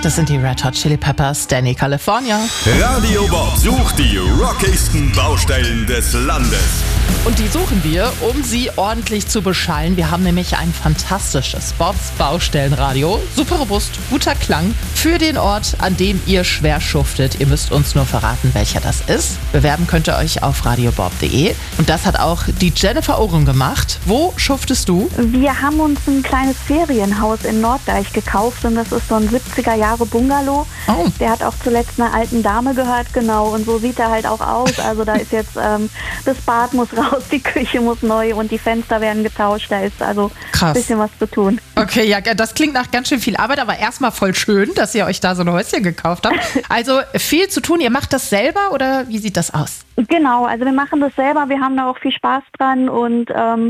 Das sind die Red Hot Chili Peppers, Danny California. Radio Bob sucht die rockigsten Baustellen des Landes. Und die suchen wir, um sie ordentlich zu beschallen. Wir haben nämlich ein fantastisches Bobs Baustellenradio. Super robust, guter Klang für den Ort, an dem ihr schwer schuftet. Ihr müsst uns nur verraten, welcher das ist. Bewerben könnt ihr euch auf radiobob.de. Und das hat auch die Jennifer Ohren gemacht. Wo schuftest du? Wir haben uns ein kleines Ferienhaus in Norddeich gekauft und das ist so ein 70er-Jahre-Bungalow. Oh. Der hat auch zuletzt einer alten Dame gehört, genau. Und so sieht er halt auch aus. Also da ist jetzt, das Bad muss raus, die Küche muss neu und die Fenster werden getauscht. Da ist also ein bisschen was zu tun. Okay, ja, das klingt nach ganz schön viel Arbeit, aber erstmal voll schön, dass ihr euch da so ein Häuschen gekauft habt. Also viel zu tun. Ihr macht das selber oder wie sieht das aus? Genau, also wir machen das selber. Wir haben da auch viel Spaß dran und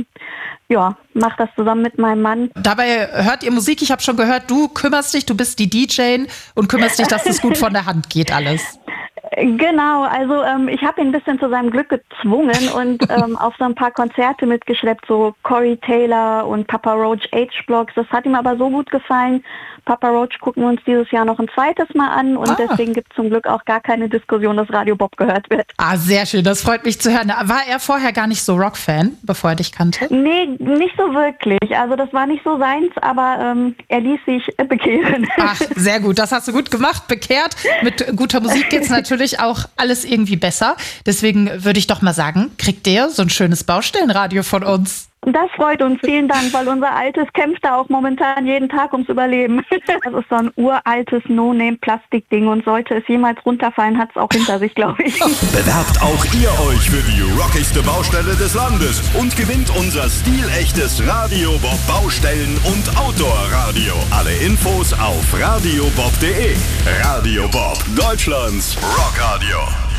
mache das zusammen mit meinem Mann. Dabei hört ihr Musik. Ich habe schon gehört, du kümmerst dich, du bist die DJ und kümmerst dich, dass das gut von der Hand geht alles. Genau, also ich habe ihn ein bisschen zu seinem Glück gezwungen und auf so ein paar Konzerte mitgeschleppt, so Corey Taylor und Papa Roach H-Blocks. Das hat ihm aber so gut gefallen. Papa Roach gucken wir uns dieses Jahr noch ein zweites Mal an und deswegen gibt es zum Glück auch gar keine Diskussion, dass Radio Bob gehört wird. Ah, sehr schön, das freut mich zu hören. War er vorher gar nicht so Rock-Fan, bevor er dich kannte? Nee, nicht so wirklich. Also das war nicht so seins, aber er ließ sich bekehren. Ach, sehr gut, das hast du gut gemacht, bekehrt. Mit guter Musik geht's natürlich auch alles irgendwie besser. Deswegen würde ich doch mal sagen, kriegt ihr so ein schönes Baustellenradio von uns. Das freut uns, vielen Dank, weil unser altes kämpft da auch momentan jeden Tag ums Überleben. Das ist so ein uraltes No-Name-Plastikding und sollte es jemals runterfallen, hat es auch hinter sich, glaube ich. Bewerbt auch ihr euch für die rockigste Baustelle des Landes und gewinnt unser stilechtes Radio Bob Baustellen- und Outdoor-Radio. Alle Infos auf radiobob.de. Radio Bob, Deutschlands Rockradio.